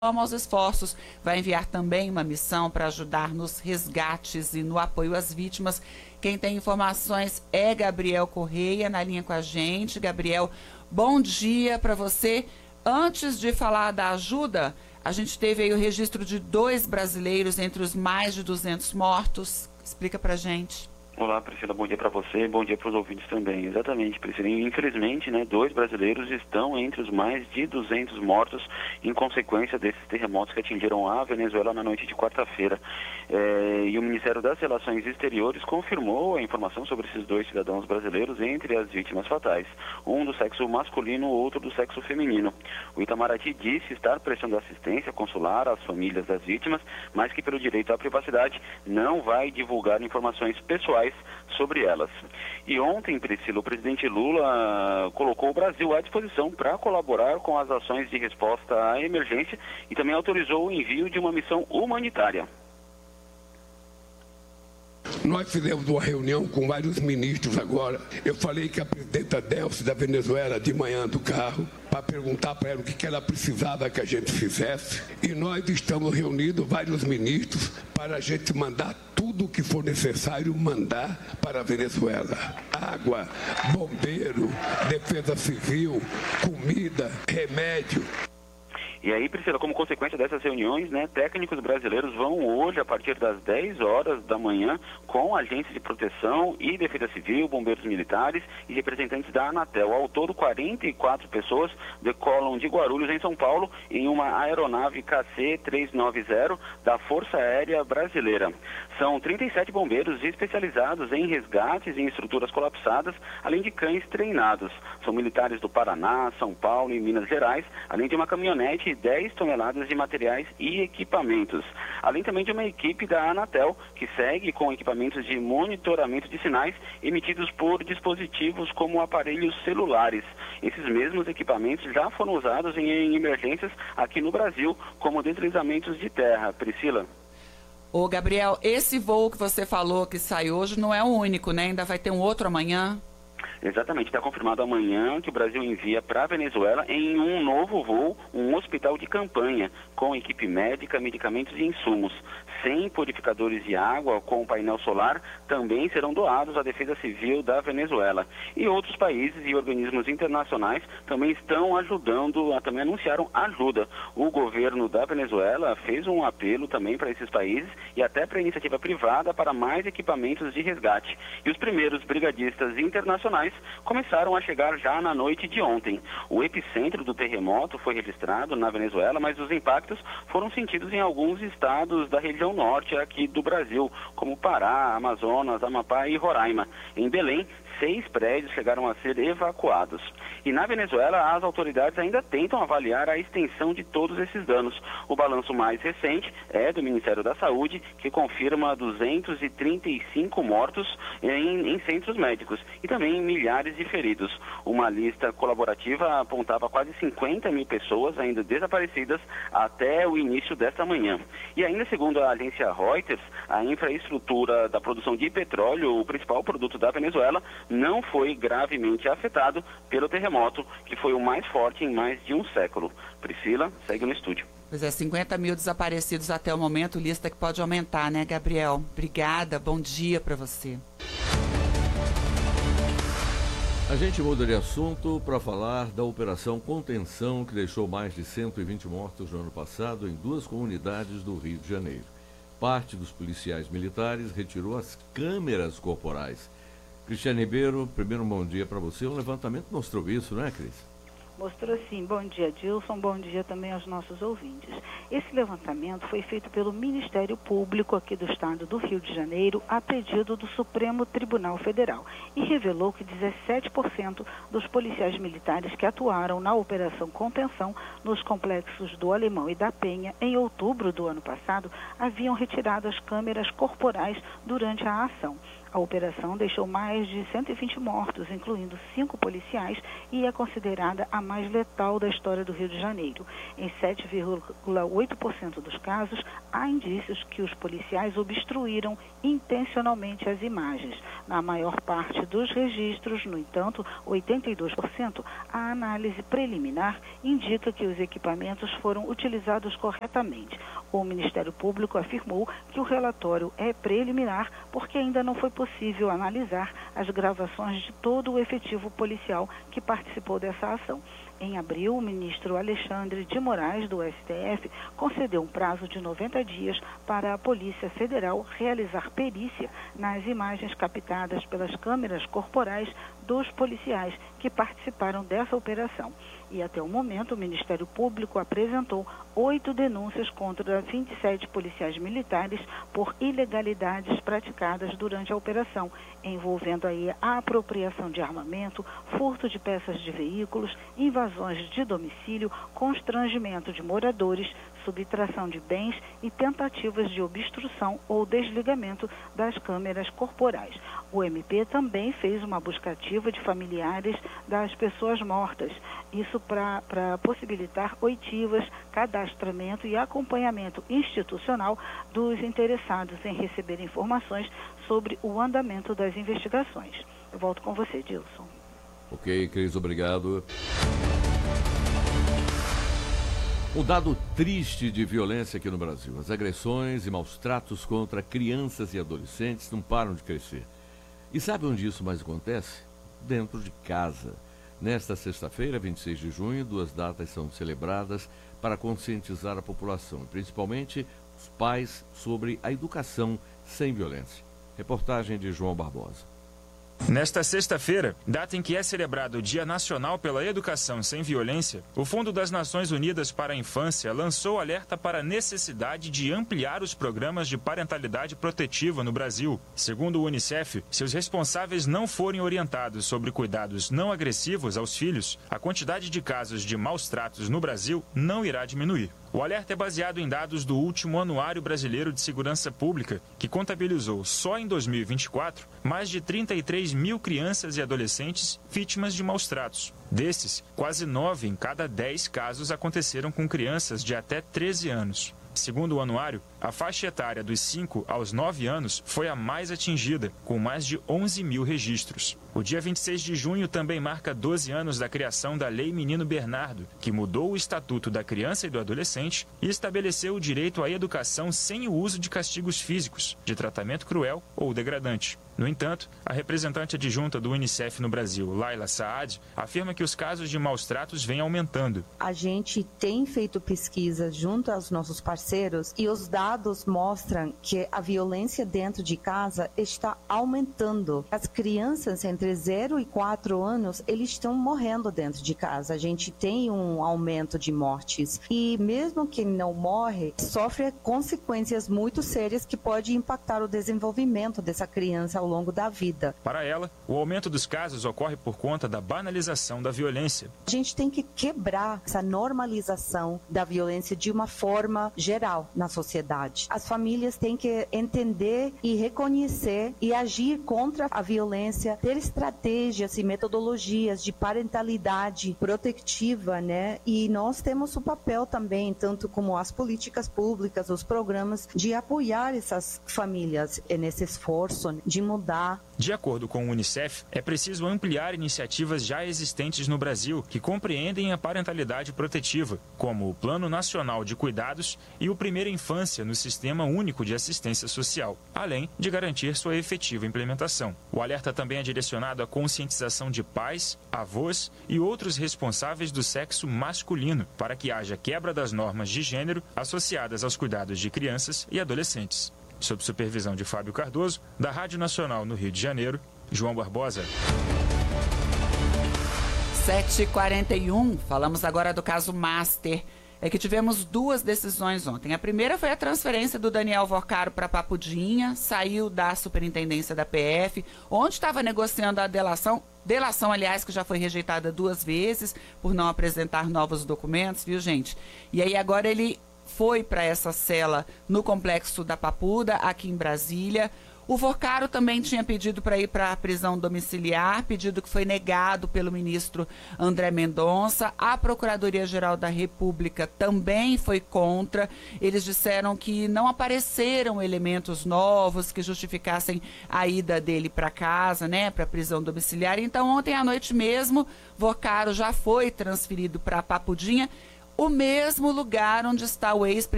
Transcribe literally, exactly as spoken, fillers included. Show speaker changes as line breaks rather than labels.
aos esforços, vai enviar também uma missão para ajudar nos resgates e no apoio às vítimas. Quem tem informações é Gabriel Correia, na linha com a gente. Gabriel, bom dia para você. Antes de falar da ajuda, a gente teve aí o registro de dois brasileiros entre os mais de duzentos mortos. Explica para a gente.
Olá, Priscila, bom dia para você, bom dia para os ouvintes também. Exatamente, Priscila. Infelizmente, né, dois brasileiros estão entre os mais de duzentos mortos em consequência desses terremotos que atingiram a Venezuela na noite de quarta-feira. É, e o Ministério das Relações Exteriores confirmou a informação sobre esses dois cidadãos brasileiros entre as vítimas fatais. Um do sexo masculino, outro do sexo feminino. O Itamaraty disse estar prestando assistência consular às famílias das vítimas, mas que pelo direito à privacidade não vai divulgar informações pessoais sobre elas. E ontem, Priscila, o presidente Lula colocou o Brasil à disposição para colaborar com as ações de resposta à emergência e também autorizou o envio de uma missão humanitária.
Nós fizemos uma reunião com vários ministros agora. Eu falei que a presidenta Delcy da Venezuela de manhã do carro para perguntar para ela o que ela precisava que a gente fizesse. E nós estamos reunindo vários ministros para a gente mandar tudo o que for necessário mandar para a Venezuela. Água, bombeiro, defesa civil, comida, remédio.
E aí, Priscila, como consequência dessas reuniões, né, técnicos brasileiros vão hoje, a partir das dez horas da manhã, com agentes de proteção e defesa civil, bombeiros militares e representantes da Anatel. Ao todo, quarenta e quatro pessoas decolam de Guarulhos, em São Paulo, em uma aeronave K C trezentos e noventa da Força Aérea Brasileira. São trinta e sete bombeiros especializados em resgates em estruturas colapsadas, além de cães treinados. São militares do Paraná, São Paulo e Minas Gerais, além de uma caminhonete dez toneladas de materiais e equipamentos, além também de uma equipe da Anatel, que segue com equipamentos de monitoramento de sinais emitidos por dispositivos como aparelhos celulares. Esses mesmos equipamentos já foram usados em, em emergências aqui no Brasil, como deslizamentos de terra. Priscila?
Ô, Gabriel, esse voo que você falou que sai hoje não é o único, né? Ainda vai ter um outro amanhã?
Exatamente, está confirmado amanhã que o Brasil envia para a Venezuela em um novo voo um hospital de campanha com equipe médica, medicamentos e insumos. cem purificadores de água com painel solar também serão doados à Defesa Civil da Venezuela. E outros países e organismos internacionais também estão ajudando, também anunciaram ajuda. O governo da Venezuela fez um apelo também para esses países e até para a iniciativa privada para mais equipamentos de resgate. E os primeiros brigadistas internacionais começaram a chegar já na noite de ontem. O epicentro do terremoto foi registrado na Venezuela, mas os impactos foram sentidos em alguns estados da região norte aqui do Brasil, como Pará, Amazonas, Amapá e Roraima. Em Belém, seis prédios chegaram a ser evacuados. E na Venezuela, as autoridades ainda tentam avaliar a extensão de todos esses danos. O balanço mais recente é do Ministério da Saúde, que confirma duzentos e trinta e cinco mortos em, em centros médicos e também milhares de feridos. Uma lista colaborativa apontava quase cinquenta mil pessoas ainda desaparecidas até o início desta manhã. E ainda segundo a agência Reuters, a infraestrutura da produção de petróleo, o principal produto da Venezuela, não foi gravemente afetado pelo terremoto, que foi o mais forte em mais de um século. Priscila, segue no estúdio.
Pois é, cinquenta mil desaparecidos até o momento, lista que pode aumentar, né, Gabriel? Obrigada, bom dia para você.
A gente muda de assunto para falar da Operação Contenção, que deixou mais de cento e vinte mortos no ano passado em duas comunidades do Rio de Janeiro. Parte dos policiais militares retirou as câmeras corporais. Cristiane Ribeiro, primeiro um bom dia para você. O levantamento mostrou isso, não é, Cris?
Mostrou sim. Bom dia, Dilson. Bom dia também aos nossos ouvintes. Esse levantamento foi feito pelo Ministério Público aqui do estado do Rio de Janeiro a pedido do Supremo Tribunal Federal e revelou que dezessete por cento dos policiais militares que atuaram na Operação Contenção nos complexos do Alemão e da Penha em outubro do ano passado haviam retirado as câmeras corporais durante a ação. A operação deixou mais de cento e vinte mortos, incluindo cinco policiais, e é considerada a mais letal da história do Rio de Janeiro. Em sete vírgula oito por cento dos casos, há indícios que os policiais obstruíram intencionalmente as imagens. Na maior parte dos registros, no entanto, oitenta e dois por cento, a análise preliminar indica que os equipamentos foram utilizados corretamente. O Ministério Público afirmou que o relatório é preliminar porque ainda não foi possível analisar as gravações de todo o efetivo policial que participou dessa ação. Em abril, o ministro Alexandre de Moraes, do S T F, concedeu um prazo de noventa dias para a Polícia Federal realizar perícia nas imagens captadas pelas câmeras corporais dos policiais que participaram dessa operação. E até o momento, o Ministério Público apresentou oito denúncias contra vinte e sete policiais militares por ilegalidades praticadas durante a operação, envolvendo aí a apropriação de armamento, furto de peças de veículos, invasões de domicílio, constrangimento de moradores, subtração de bens e tentativas de obstrução ou desligamento das câmeras corporais. O M P também fez uma busca ativa de familiares das pessoas mortas, isso para possibilitar oitivas, cadastramento e acompanhamento institucional dos interessados em receber informações sobre o andamento das investigações. Eu volto com você, Dilson.
Ok, Cris, obrigado. Um dado triste de violência aqui no Brasil. As agressões e maus tratos contra crianças e adolescentes não param de crescer. E sabe onde isso mais acontece? Dentro de casa. Nesta sexta-feira, vinte e seis de junho, duas datas são celebradas para conscientizar a população, principalmente os pais, sobre a educação sem violência. Reportagem de João Barbosa.
Nesta sexta-feira, data em que é celebrado o Dia Nacional pela Educação Sem Violência, o Fundo das Nações Unidas para a Infância lançou alerta para a necessidade de ampliar os programas de parentalidade protetiva no Brasil. Segundo o Unicef, se os responsáveis não forem orientados sobre cuidados não agressivos aos filhos, a quantidade de casos de maus tratos no Brasil não irá diminuir. O alerta é baseado em dados do último Anuário Brasileiro de Segurança Pública, que contabilizou só em dois mil e vinte e quatro mais de trinta e três mil crianças e adolescentes vítimas de maus tratos. Desses, quase nove em cada dez casos aconteceram com crianças de até treze anos. Segundo o anuário, a faixa etária dos cinco aos nove anos foi a mais atingida, com mais de onze mil registros. O dia vinte e seis de junho também marca doze anos da criação da Lei Menino Bernardo, que mudou o Estatuto da Criança e do Adolescente e estabeleceu o direito à educação sem o uso de castigos físicos, de tratamento cruel ou degradante. No entanto, a representante adjunta do Unicef no Brasil, Laila Saad, afirma que os casos de maus tratos vêm aumentando.
A gente tem feito pesquisa junto aos nossos parceiros e os dados mostram que a violência dentro de casa está aumentando. As crianças entre zero e quatro anos, eles estão morrendo dentro de casa. A gente tem um aumento de mortes e mesmo quem não morre, sofre consequências muito sérias que podem impactar o desenvolvimento dessa criança ao longo da vida.
Para ela, o aumento dos casos ocorre por conta da banalização da violência.
A gente tem que quebrar essa normalização da violência de uma forma geral na sociedade. As famílias têm que entender e reconhecer e agir contra a violência, ter estratégias e metodologias de parentalidade protetiva, né? E nós temos o papel também, tanto como as políticas públicas, os programas, de apoiar essas famílias nesse esforço de mudar.
De acordo com o Unicef, é preciso ampliar iniciativas já existentes no Brasil que compreendem a parentalidade protetiva, como o Plano Nacional de Cuidados e o Primeira Infância no Sistema Único de Assistência Social, além de garantir sua efetiva implementação. O alerta também é direcionado à conscientização de pais, avós e outros responsáveis do sexo masculino, para que haja quebra das normas de gênero associadas aos cuidados de crianças e adolescentes. Sob supervisão de Fábio Cardoso, da Rádio Nacional no Rio de Janeiro, João Barbosa.
sete e quarenta e um, falamos agora do caso Master. É que tivemos duas decisões ontem. A primeira foi a transferência do Daniel Vorcaro para Papudinha, saiu da superintendência da P F, onde estava negociando a delação, delação, aliás, que já foi rejeitada duas vezes por não apresentar novos documentos, viu, gente? E aí agora ele foi para essa cela no complexo da Papuda, aqui em Brasília, O Vocaro também tinha pedido para ir para a prisão domiciliar, pedido que foi negado pelo ministro André Mendonça. A Procuradoria-Geral da República também foi contra. Eles disseram que não apareceram elementos novos que justificassem a ida dele para casa, né, para a prisão domiciliar. Então, ontem à noite mesmo, Vocaro já foi transferido para Papudinha, o mesmo lugar onde está o ex-presidente